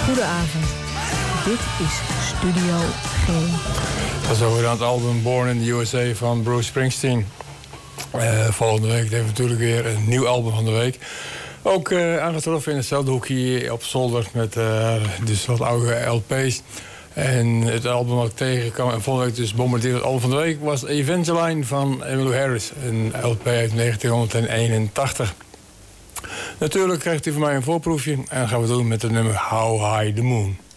Goedenavond. Dit is Studio G. Dat is over aan het album Born in the USA van Bruce Springsteen. Volgende week hebben we natuurlijk weer een nieuw album van de week. Ook aangetroffen in hetzelfde hoekje op zolder met dus wat oude LP's. En het album wat ik tegenkwam en volgende week dus bombardeerde het album van de week was Evangeline van Emmylou Harris. Een LP uit 1981. Natuurlijk krijgt u van mij een voorproefje en dan gaan we doen met het nummer How High the Moon.